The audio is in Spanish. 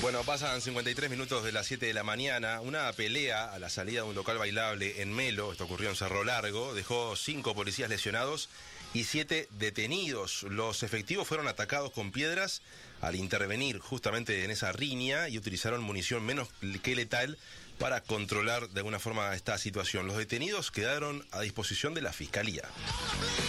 Bueno, pasan 53 minutos de las 7 de la mañana. Una pelea a la salida de un local bailable en Melo, esto ocurrió en Cerro Largo, dejó 5 policías lesionados y 7 detenidos. Los efectivos fueron atacados con piedras al intervenir justamente en esa riña y utilizaron munición menos que letal para controlar de alguna forma esta situación. Los detenidos quedaron a disposición de la Fiscalía.